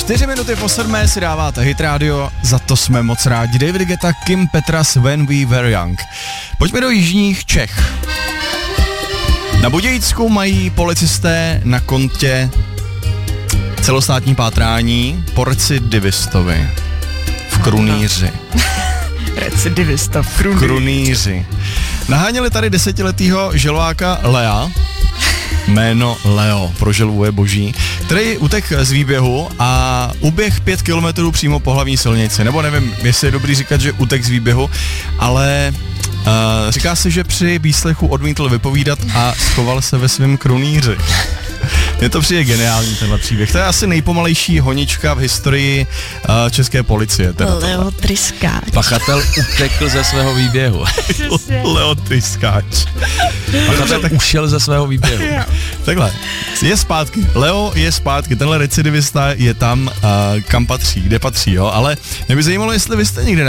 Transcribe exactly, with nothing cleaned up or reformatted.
Čtyři minuty po sedmé si dáváte Hit Radio, za to jsme moc rádi. David Guetta, Kim Petras, When We Were Young. Pojďme do jižních Čech. Na Budějicku mají policisté na kontě celostátní pátrání po recidivistovi v Krunýři. Recidivista v Krunýři. Krunýři. Naháněli tady desetiletýho želováka Lea, jméno Leo, pro želvu je boží, který utek z výběhu a uběh pět kilometrů přímo po hlavní silnici. Nebo nevím, jestli je dobrý říkat, že utek z výběhu, ale uh, říká se, že při výslechu odmítl vypovídat a schoval se ve svém krunýři. Mně to přijde geniální tenhle příběh. To je asi nejpomalejší honička v historii uh, české policie. Teda Leo Tryskáč. Pachatel utekl ze svého výběhu. Leo Tryskáč. Pachatel tak ušel ze svého výběhu. Takhle, je zpátky. Leo je zpátky. Tenhle recidivista je tam, uh, kam patří, kde patří, jo. Ale mě by zajímalo, jestli vy jste někde